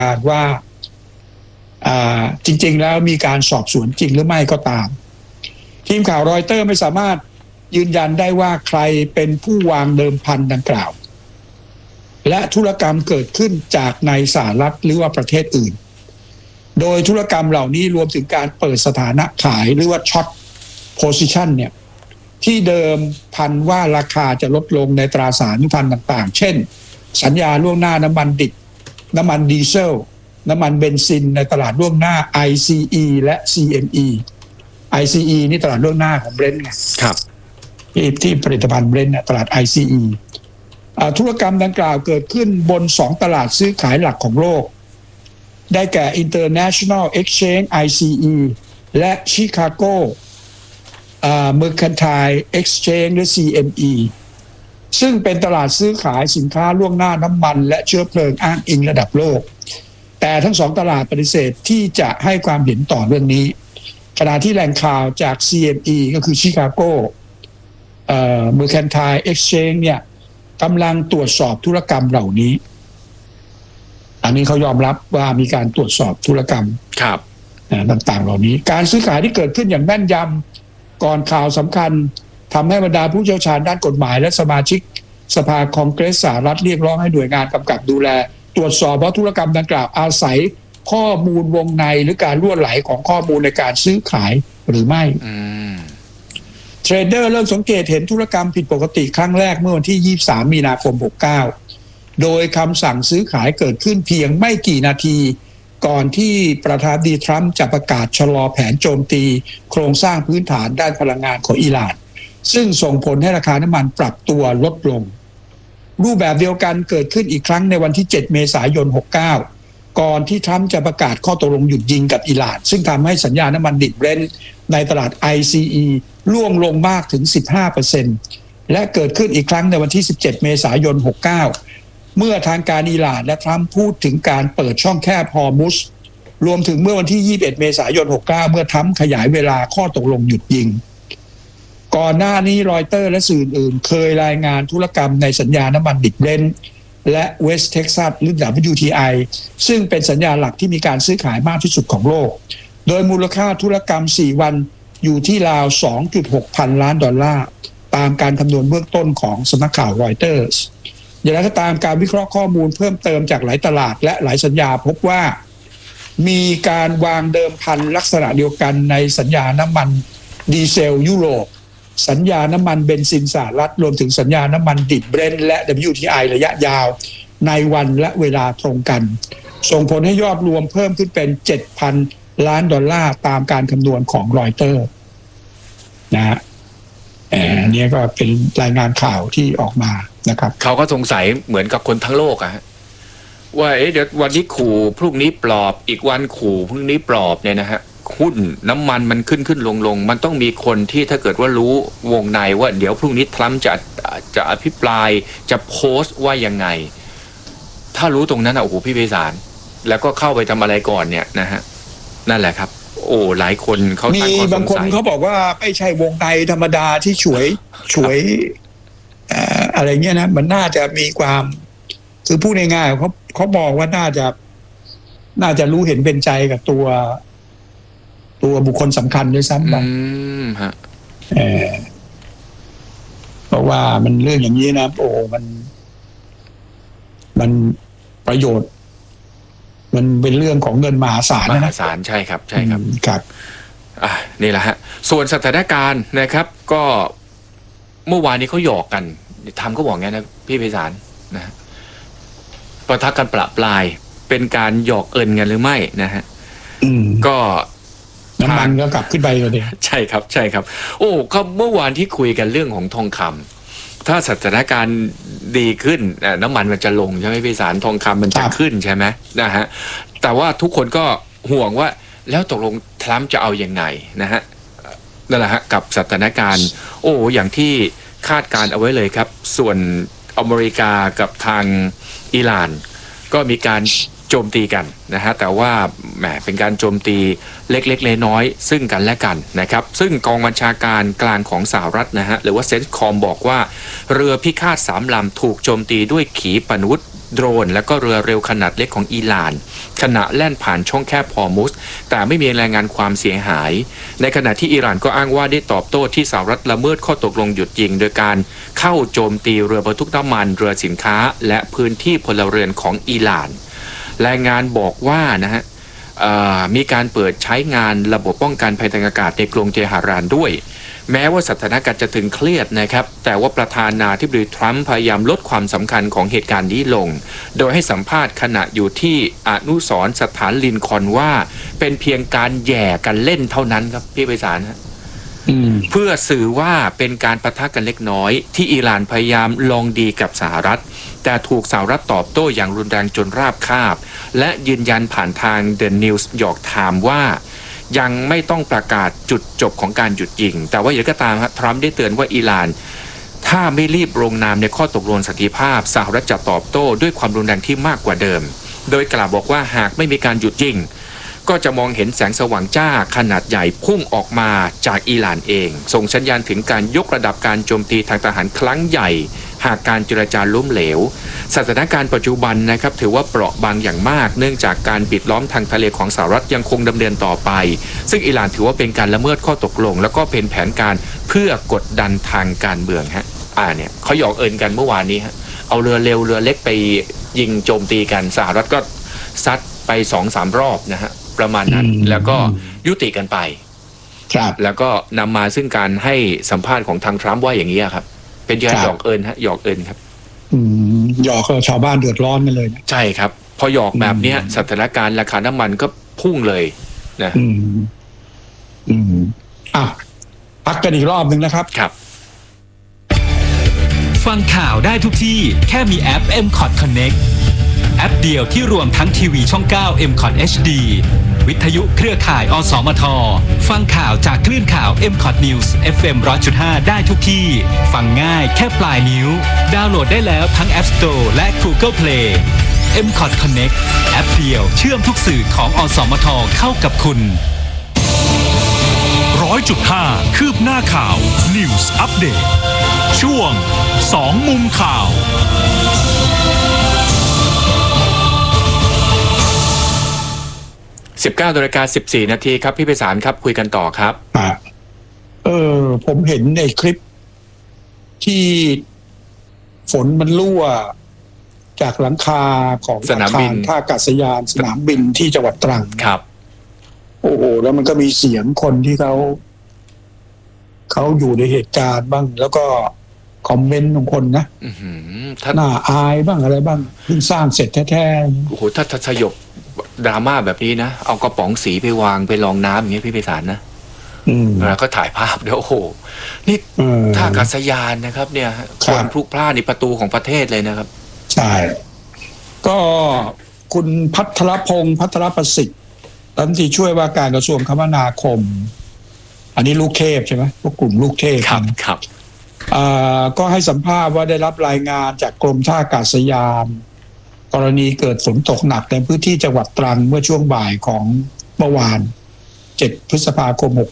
การว่าจริงๆแล้วมีการสอบสวนจริงหรือไม่ก็ตามทีมข่าวรอยเตอร์ไม่สามารถยืนยันได้ว่าใครเป็นผู้วางเดิมพันดังกล่าวและธุรกรรมเกิดขึ้นจากในสหรัฐหรือว่าประเทศอื่นโดยธุรกรรมเหล่านี้รวมถึงการเปิดสถานะขายหรือว่าช็อตโพซิชันเนี่ยที่เดิมพันว่าราคาจะลดลงในตราสารพันต่างๆเช่นสัญญาล่วงหน้าน้ำมันดิบน้ำมันดีเซลน้ำมันเบนซินในตลาดล่วงหน้า ICE และ CME ICE นี่ตลาดล่วงหน้าของ Brent ไงครับที่ผลิตภัณฑ์ Brent ตลาด ICE ธุรกรรมดังกล่าวเกิดขึ้นบน2ตลาดซื้อขายหลักของโลกได้แก่ International Exchange ICE และ Chicago Mercantile Exchange หรือ CME ซึ่งเป็นตลาดซื้อขายสินค้าล่วงหน้าน้ำมันและเชื้อเพลิงอ้างอิงระดับโลกแต่ทั้ง2ตลาดปฏิเสธที่จะให้ความเห็นต่อเรื่องนี้ขณะที่แหล่งข่าวจาก CME ก็คือ Chicago Mercantile Exchange เนี่ยกำลังตรวจสอบธุรกรรมเหล่านี้อันนี้เขายอมรับว่ามีการตรวจสอบธุรกรรมต่างๆเหล่านี้การซื้อขายที่เกิดขึ้นอย่างแม่นยำก่อนข่าวสำคัญทำให้บรรดาผู้เชี่ยวชาญด้านกฎหมายและสมาชิกสภาคองเกรสสหรัฐเรียกร้องให้หน่วยงานกำกับดูแลตรวจสอบว่าธุรกรรมดังกล่าวอาศัยข้อมูลวงในหรือการรั่วไหลของข้อมูลในการซื้อขายหรือไม่เทรดเดอร์เริ่มสังเกตเห็นธุรกรรมผิดปกติครั้งแรกเมื่อวันที่23มีนาคม69โดยคำสั่งซื้อขายเกิดขึ้นเพียงไม่กี่นาทีก่อนที่ประธานาธิบดีทรัมป์จะประกาศชะลอแผนโจมตีโครงสร้างพื้นฐานด้านพลังงานของอิหร่านซึ่งส่งผลให้ราคาน้ำมันปรับตัวลดลงรูปแบบเดียวกันเกิดขึ้นอีกครั้งในวันที่7เมษายน69ก่อนที่ทรัมป์จะประกาศข้อตกลงหยุดยิงกับอิหร่านซึ่งทำให้สัญญาน้ำมันดิบเบรนท์ในตลาด ICE ร่วงลงมากถึง 15% และเกิดขึ้นอีกครั้งในวันที่17เมษายน69เมื่อทางการอิหร่านและทรัมป์พูดถึงการเปิดช่องแคบฮอร์มุซรวมถึงเมื่อวันที่21เมษายน69เมื่อทรัมป์ขยายเวลาข้อตกลงหยุดยิงก่อนหน้านี้รอยเตอร์และสื่ออื่นเคยรายงานธุรกรรมในสัญญาน้ำมันดิบเบรนท์และเวสต์เท็กซัสหรือ WTI ซึ่งเป็นสัญญาหลักที่มีการซื้อขายมากที่สุดของโลกโดยมูลค่าธุรกรรม4วันอยู่ที่ราว 2.6 พันล้านดอลลาร์ตามการคำนวณเบื้องต้นของสำนักข่าวรอยเตอร์อย่างไรก็ตามการวิเคราะห์ข้อมูลเพิ่มเติมจากหลายตลาดและหลายสัญญาพบว่ามีการวางเดิมพันลักษณะเดียวกันในสัญญาน้ำมันดีเซลยุโรปสัญญาน้ำมันเบนซินสหรัฐรวมถึงสัญญาน้ำมันดิบเบรนท์และ WTI ระยะยาวในวันและเวลาตรงกันส่งผลให้ยอดรวมเพิ่มขึ้นเป็น 7,000 ล้านดอลลาร์ตามการคำนวณของรอยเตอร์นะฮะนี่ก็เป็นรายงานข่าวที่ออกมานะครับเขาก็สงสัยเหมือนกับคนทั้งโลกอะว่าเดี๋ยววันนี้ขู่พรุ่งนี้ปลอบอีกวันขู่พรุ่งนี้ปลอบเนี่ยนะฮะหุ้นน้ำมันมันขึ้นลงมันต้องมีคนที่ถ้าเกิดว่ารู้วงในว่าเดี๋ยวพรุ่งนี้ทรัมป์จะอภิปรายจะโพสต์ว่ายังไงถ้ารู้ตรงนั้นโอ้โหพี่ไพศาลแล้วก็เข้าไปทำอะไรก่อนเนี่ยนะฮะนั่นแหละครับโอ้หลายคนเขาตั้งข้อสงสัยมีบางคนเขาบอกว่าไม่ใช่วงในธรรมดาที่ฉวยอะไรเงี้ยนะมันน่าจะมีความคือพูดง่ายๆเขาบอกว่าน่าจะรู้เห็นเป็นใจกับตัวบุคคลสำคัญด้วยซ้ำไปเพราะว่ามันเรื่องอย่างนี้นะโอ้มันประโยชน์มันเป็นเรื่องของเงินมหาศาลนะมหาศาลใช่ครับครับนี่แหละฮะส่วนสถานการณ์นะครับก็เมื่อวานนี้เขาหยอกกันทำก็บอกงั้นนะพี่ไพศาลนะประทักกันประปรายเป็นการหยอกเอินกันหรือไม่นะฮะก็น้ำมันก็กลับขึ้นไปเลยใช่ครับโอ้ก็เมื่อวานที่คุยกันเรื่องของทองคำถ้าสถานการณ์ดีขึ้นน้ำมันมันจะลงใช่ไหมพี่สารทองคำมันจะขึ้นใช่ไหมนะฮะแต่ว่าทุกคนก็ห่วงว่าแล้วตกลงทรัมป์จะเอายังไงนะฮะนั่นแหละฮะกับสถานการณ์โอ้อย่างที่คาดการเอาไว้เลยครับส่วนอเมริกากับทางอิหร่านก็มีการโจมตีกันนะฮะแต่ว่าแหมเป็นการโจมตีเล็กๆน้อยๆซึ่งกันและกันนะครับซึ่งกองบัญชาการกลางของสหรัฐนะฮะหรือว่าเซนต์คอมบอกว่าเรือพิฆาต3 ลำถูกโจมตีด้วยขีปนาวุธโดรนและก็เรือเร็วขนาดเล็กของอิหร่านขณะแล่นผ่านช่องแคบฮอร์มุซแต่ไม่มีรายงานความเสียหายในขณะที่อิหร่านก็อ้างว่าได้ตอบโต้ที่สหรัฐละเมิดข้อตกลงหยุดยิงโดยการเข้าโจมตีเรือบรรทุกน้ำมันเรือสินค้าและพื้นที่พลเรือนของอิหร่านรายงานบอกว่านะฮะมีการเปิดใช้งานระบบป้องกันภัยทางอากาศในกรุงเตหะรานด้วยแม้ว่าสถานการณ์จะตึงเครียดนะครับแต่ว่าประธานาธิบดีทรัมป์พยายามลดความสำคัญของเหตุการณ์นี้ลงโดยให้สัมภาษณ์ขณะอยู่ที่อนุสรณ์สถานลินคอล์นว่าเป็นเพียงการแย่กันเล่นเท่านั้นครับพี่ไพศาลฮะเพื่อสื่อว่าเป็นการปะทะกันเล็กน้อยที่อิหร่านพยายามลองดีกับสหรัฐแต่ถูกสหรัฐตอบโต้อย่างรุนแรงจนราบคาบและยืนยันผ่านทาง The New York Times ว่ายังไม่ต้องประกาศจุดจบของการหยุดยิงแต่ว่าอย่างไรก็ตามครับทรัมป์ได้เตือนว่าอิหร่านถ้าไม่รีบลงนามในข้อตกลงสันติภาพสหรัฐจะตอบโต้ด้วยความรุนแรงที่มากกว่าเดิมโดยกล่าวบอกว่าหากไม่มีการหยุดยิงก็จะมองเห็นแสงสว่างจ้าขนาดใหญ่พุ่งออกมาจากอิหร่านเองส่งสัญญาณถึงการยกระดับการโจมตีทางทหารครั้งใหญ่หากการเจรจาล้มเหลวสถานการณ์ปัจจุบันนะครับถือว่าเปราะบางอย่างมากเนื่องจากการปิดล้อมทางทะเลของสหรัฐยังคงดำเนินต่อไปซึ่งอิหร่านถือว่าเป็นการละเมิดข้อตกลงแล้วก็เป็นแผนการเพื่อกดดันทางการเมืองฮะเนี่ยเขาหยอกเอิญกันเมื่อวานนี้ฮะเอาเรือเร็วเรือเล็กไปยิงโจมตีกันสหรัฐก็ซัดไป 2-3 รอบนะฮะประมาณนั้นแล้วก็ยุติกันไปครับแล้วก็นำมาซึ่งการให้สัมภาษณ์ของทางทรัมป์ว่าอย่างนี้ครับเป็นการหยอกเอิญฮะหยอกเอิญครับหยอกชาวบ้านเดือดร้อนกันเลยนะใช่ครับพอหยอกแบบนี้สถานการณ์ราคาน้ำมันก็พุ่งเลยนะพักกันอีกรอบหนึ่งนะครับครับฟังข่าวได้ทุกที่แค่มีแอป MCOT Connect แอปเดียวที่รวมทั้งทีวีช่อง 9 MCOT HD วิทยุเครือข่ายอสมทฟังข่าวจากคลื่นข่าว MCOT News FM 100.5 ได้ทุกที่ฟังง่ายแค่ปลายนิ้วดาวน์โหลดได้แล้วทั้ง App Store และ Google Play MCOT Connect แอปเดียวเชื่อมทุกสื่อของอสมทเข้ากับคุณ 100.5 คืบหน้าข่าว News Update ช่วง2มุมข่าว 19:14 นาทีครับพี่ไพศาลครับคุยกันต่อครับผมเห็นในคลิปที่ฝนมันรั่วจากหลังคาของสนามบินท่าอากาศยานสนามบินที่จังหวัดตรังครับโอ้โหแล้วมันก็มีเสียงคนที่เขาอยู่ในเหตุการณ์บ้างแล้วก็คอมเมนต์ของคนนะน่าอายบ้างอะไรบ้างเพิ่งสร้างเสร็จแท้ๆโอ้โหถ้าสยบดราม่าแบบนี้นะเอากระป๋องสีไปวางไปรองน้ำอย่างเงี้ยพี่ไพศาลนะแล้วก็ถ่ายภาพเดี๋ยวโอ้โหนี่ท่าอากาศยานนะครับเนี่ยคนพลุกพล่านในประตูของประเทศเลยนะครับใช่ก็คุณพัทรพงษ์พัทรประสิทธิ์รัฐมนตรีช่วยว่าการกระทรวงคมนาคมอันนี้ลูกเทพใช่ไหมพวกกลุ่มลูกเทพครับก็ให้สัมภาษณ์ว่าได้รับรายงานจากกรมท่าอากาศยานกรณีเกิดฝนตกหนักในพื้นที่จังหวัดตรังเมื่อช่วงบ่ายของเมื่อวาน7 พฤษภาคม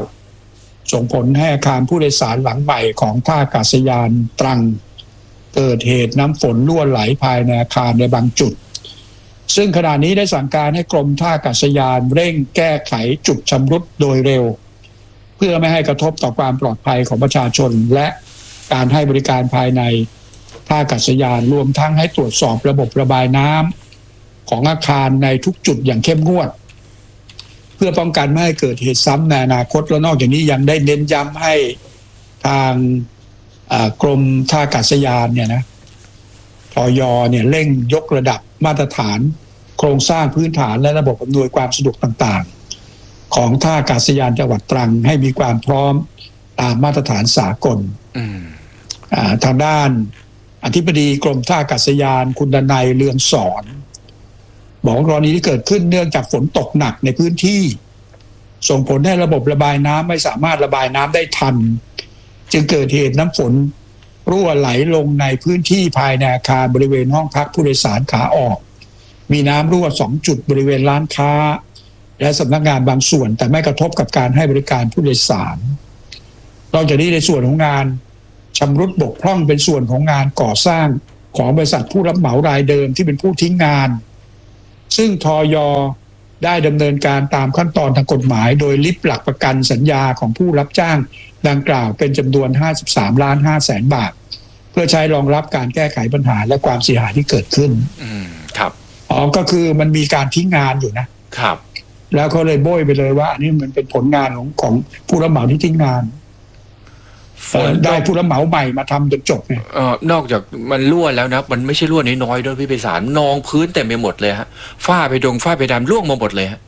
69ส่งผลให้อาคารผู้โดยสารหลังใหม่ของท่าอากาศยานตรังเกิดเหตุน้ำฝนรั่วไหลภายในอาคารในบางจุดซึ่งขณะนี้ได้สั่งการให้กรมท่าอากาศยานเร่งแก้ไขจุดชำรุดโดยเร็วเพื่อไม่ให้กระทบต่อความปลอดภัยของประชาชนและการให้บริการภายในท่าอากาศยานรวมทั้งให้ตรวจสอบระบบระบายน้ำของอาคารในทุกจุดอย่างเข้มงวดเพื่อป้องกันไม่ให้เกิดเหตุซ้ำในอนาคตและนอกจากนี้ยังได้เน้นย้ำให้ทางกรมท่าอากาศยานเนี่ยนะทย.เนี่ยเร่งยกระดับมาตรฐานโครงสร้างพื้นฐานและระบบอำนวยความสะดวกต่างๆของท่าอากาศยานจังหวัดตรังให้มีความพร้อมตามมาตรฐานสากลทางด้านอธิบดีกรมท่าอากาศยานคุณดนัยเรืองสอนบอกกรณีที่เกิดขึ้นเนื่องจากฝนตกหนักในพื้นที่ส่งผลให้ระบบระบายน้ำไม่สามารถระบายน้ำได้ทันจึงเกิดเหตุน้ำฝนรั่วไหลลงในพื้นที่ภายในอาคารบริเวณห้องพักผู้โดยสารขาออกมีน้ำรั่ว2 จุดบริเวณร้านค้าและสำนักงานบางส่วนแต่ไม่กระทบกับการให้บริการผู้โดยสารนอกจากนี้ในส่วนของงานชำรุดบกพร่องเป็นส่วนของงานก่อสร้างของบริษัทผู้รับเหมารายเดิมที่เป็นผู้ทิ้งงานซึ่งทย.ได้ดำเนินการตามขั้นตอนทางกฎหมายโดยลิฟต์หลักประกันสัญญาของผู้รับจ้างดังกล่าวเป็นจำนวน 53.5 ล้านบาทเพื่อใช้รองรับการแก้ไขปัญหาและความเสียหายที่เกิดขึ้นครับก็คือมันมีการทิ้งงานอยู่นะครับแล้วเขาเลยโบยไปเลยว่าอันนี้มันเป็นผลงานของผู้รับเหมาที่ทิ้งงานได้ผู้รับเหมาใหม่มาทำจนจบเนี่ยนอกจากมันรั่วแล้วนะมันไม่ใช่รั่วน้อยๆด้วยพี่ไพศาลนองพื้นเต็มไปหมดเลยฮะฝ้าไปดงฝ้าไปดำร่วงมาหมดเลยฮะ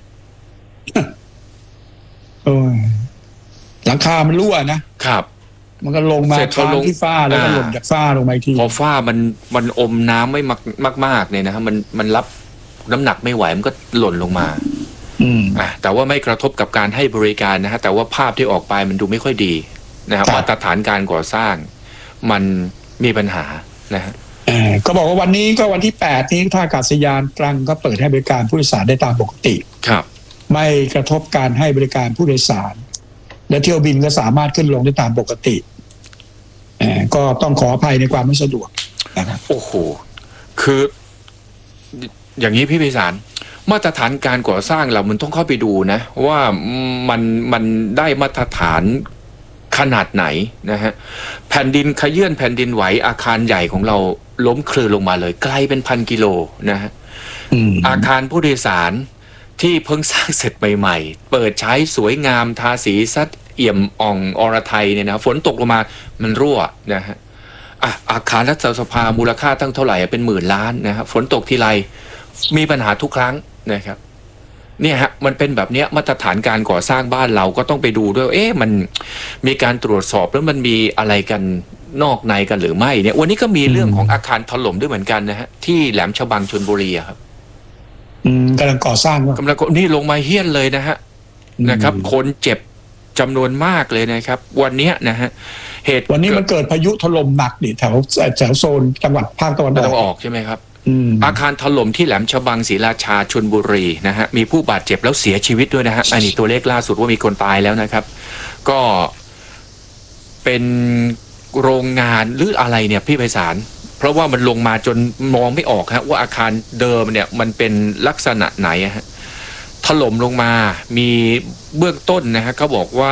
หลังคามันรั่วนะครับมันก็ลงมาค้างที่ฝ้าแล้วก็หล่นจากฝ้าลงมาอีกทีพอฝ้ามันอมน้ำไม่มากเนี่ยนะฮะมันรับน้ำหนักไม่ไหวมันก็หล่นลงมาแต่ว่าไม่กระทบกับการให้บริการนะฮะแต่ว่าภาพที่ออกไปมันดูไม่ค่อยดีนะครับมาตรฐานการก่อสร้างมันมีปัญหานะฮะก็บอกว่าวันนี้ก็วันที่8นี้ท่าอากาศยานตรังก็เปิดให้บริการผู้โดยสารได้ตามปกติครับไม่กระทบการให้บริการผู้โดยสารและเที่ยวบินก็สามารถขึ้นลงได้ตามปกติก็ต้องขออภัยในความไม่สะดวกนะครับโอ้โหคืออย่างนี้พี่ไพศาลมาตรฐานการก่อสร้างเรามันต้องเข้าไปดูนะว่ามันได้มาตรฐานขนาดไหนนะฮะแผ่นดินขยื่นแผ่นดินไหวอาคารใหญ่ของเราล้มคลืนลงมาเลยไกลเป็น1,000 กิโลนะฮะอาคารผู้โดยสารที่เพิ่งสร้างเสร็จใหม่ๆเปิดใช้สวยงามทาสีซัดเอี่ยมอ่องอรไทยเนี่ยนะฝนตกลงมามันรั่วนะฮะอาคารรัฐสภามูลค่าตั้งเท่าไหร่เป็นหมื่นล้านนะฮะฝนตกทีไรมีปัญหาทุกครั้งนะครับเนี่ยฮะมันเป็นแบบนี้มาตรฐานการก่อสร้างบ้านเราก็ต้องไปดูด้วยมันมีการตรวจสอบแล้วมันมีอะไรกันนอกในกันหรือไม่เนี่ยวันนี้ก็มีเรื่องของอาคารถล่มด้วยเหมือนกันนะฮะที่แหลมฉบังชลบุรีครับกำลังก่อสร้างกำลังนี่ลงมาเฮี้ยนเลยนะฮะนะครับคนเจ็บจำนวนมากเลยนะครับวันนี้นะฮะเหตุวันนี้มันเกิดพายุถล่มหนักดิแถวโซนจังหวัดภาคตะวันออกใช่ไหมครับอาคารถล่มที่แหลมฉบังศรีราชาชลบุรีนะฮะมีผู้บาดเจ็บแล้วเสียชีวิตด้วยนะฮะอันนี้ตัวเลขล่าสุดว่ามีคนตายแล้วนะครับก็เป็นโรงงานหรืออะไรเนี่ยพี่ไพศาลเพราะว่ามันลงมาจนมองไม่ออกฮะว่าอาคารเดิมเนี่ยมันเป็นลักษณะไหนฮะถล่มลงมามีเบื้องต้นนะฮะเขาบอกว่า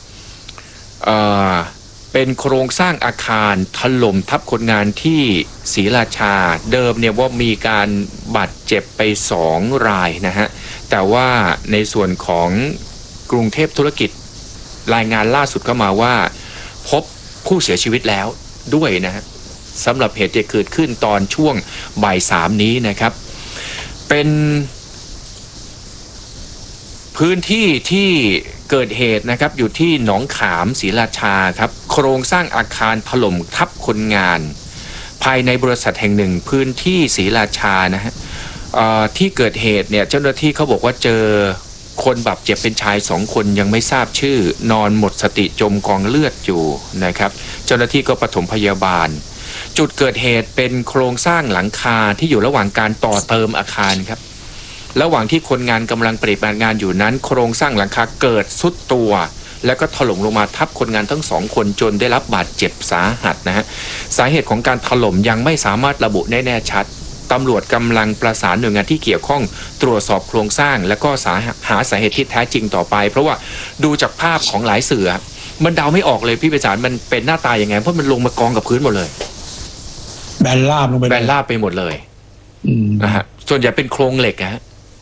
เป็นโครงสร้างอาคารถล่มทับคนงานที่ศรีราชาเดิมเนี่ยว่ามีการบาดเจ็บไป2 รายนะฮะแต่ว่าในส่วนของกรุงเทพธุรกิจรายงานล่าสุดเข้ามาว่าพบผู้เสียชีวิตแล้วด้วยนะฮะสำหรับเหตุที่เกิดขึ้นตอนช่วงบ่าย 3นี้นะครับเป็นพื้นที่ที่เกิดเหตุนะครับอยู่ที่หนองขามศรีราชาครับโครงสร้างอาคารถล่มทับคนงานภายในบริษัทแห่งหนึ่งพื้นที่ศรีราชานะฮะที่เกิดเหตุเนี่ยเจ้าหน้าที่เขาบอกว่าเจอคนบาดเจ็บเป็นชาย2 คนยังไม่ทราบชื่อนอนหมดสติจมกองเลือดอยู่นะครับเจ้าหน้าที่ก็ปฐมพยาบาลจุดเกิดเหตุเป็นโครงสร้างหลังคาที่อยู่ระหว่างการต่อเติมอาคารครับระหว่างที่คนงานกำลังปฏิบัติงานอยู่นั้นโครงสร้างหลังคาเกิดทรุดตัวแล้วก็ถล่มลงมาทับคนงานทั้ง2 คนจนได้รับบาดเจ็บสาหัสนะฮะสาเหตุของการถล่มยังไม่สามารถระบุได้แน่ชัดตำรวจกำลังประสานหน่วยงานที่เกี่ยวข้องตรวจสอบโครงสร้างแล้วก็หาสาเหตุที่แท้จริงต่อไปเพราะว่าดูจากภาพของหลายสื่อมันเดาไม่ออกเลยพี่ไพศาลมันเป็นหน้าตาอย่างไงเพราะมันลงมากองกับพื้นหมดเลยแบนราบลงไปแบนราบไปหมดเลยนะฮะส่วนใหญ่เป็นโครงเหล็กฮะ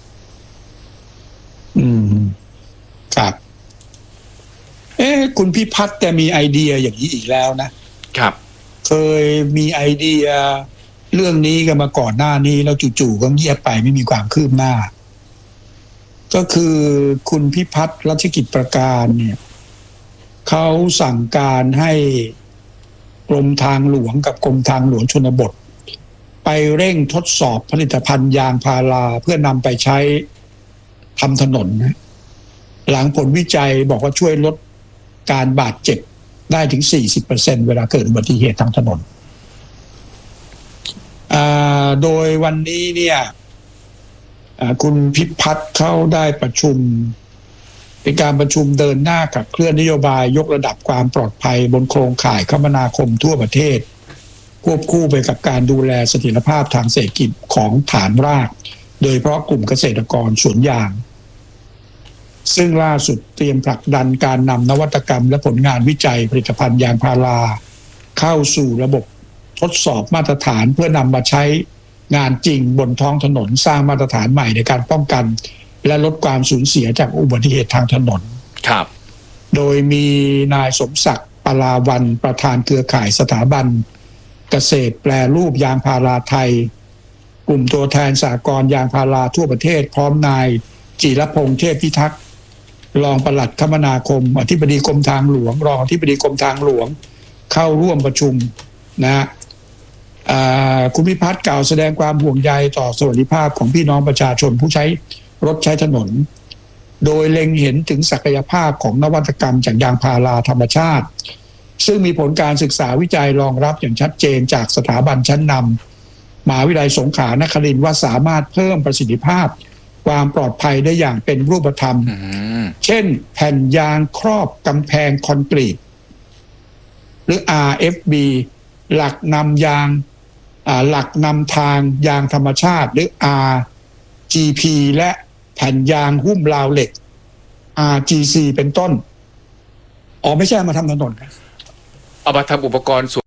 ครับคุณพิพัฒน์แกมีไอเดียอย่างนี้อีกแล้วนะครับเคยมีไอเดียเรื่องนี้กันมาก่อนหน้านี้แล้วจู่ๆก็เงียบไปไม่มีความคืบหน้าก็คือคุณพิพัฒน์รัชกิจประการเนี่ยเขาสั่งการให้กรมทางหลวงกับกรมทางหลวงชนบทไปเร่งทดสอบผลิตภัณฑ์ยางพาราเพื่อนำไปใช้ทำถนนหลังผลวิจัยบอกว่าช่วยลดการบาดเจ็บได้ถึง 40% เวลาเกิดอุบัติเหตุทางถนนโดยวันนี้เนี่ยคุณพิพัฒน์เขาได้ประชุมเป็นการประชุมเดินหน้าขับเคลื่อนนโยบายยกระดับความปลอดภัยบนโครงข่ายคมนาคมทั่วประเทศควบคู่ไปกับการดูแลเสถียรภาพทางเศรษฐกิจของฐานราก โดยเฉพาะกลุ่มเกษตรกรสวนยางซึ่งล่าสุดเตรียมผลักดันการนำนวัตกรรมและผลงานวิจัยผลิตภัณฑ์ยางพาราเข้าสู่ระบบทดสอบมาตรฐานเพื่อนำมาใช้งานจริงบนท้องถนนสร้างมาตรฐานใหม่ในการป้องกันและลดความสูญเสียจากอุบัติเหตุทางถนนครับโดยมีนายสมศักดิ์ปลาวันประธานเครือข่ายสถาบันเกษตรแปรรูปยางพาราไทยกลุ่มตัวแทนสหกรณ์ยางพาราทั่วประเทศพร้อมนายจิรพงษ์เทพพิทักษ์รองปลัดคมนาคมอธิบดีกรมทางหลวงรองอธิบดีกรมทางหลวงเข้าร่วมประชุมนะคุณพิพัฒน์กล่าวแสดงความห่วงใยต่อสวัสดิภาพของพี่น้องประชาชนผู้ใช้รถใช้ถนนโดยเล็งเห็นถึงศักยภาพของนวัตกรรมจากยางพาราธรรมชาติซึ่งมีผลการศึกษาวิจัยรองรับอย่างชัดเจนจากสถาบันชั้นนำมหาวิทยาลัยสงขลานครินทร์ว่าสามารถเพิ่มประสิทธิภาพความปลอดภัยได้อย่างเป็นรูปธรรมเช่นแผ่นยางครอบกำแพงคอนกรีตหรือ RFB หลักนำยางหลักนำทางยางธรรมชาติหรือ RGP และแผ่นยางหุ้มราวเหล็ก RGC เป็นต้นไม่ใช่มาทำถนนเอามาทำอุปกรณ์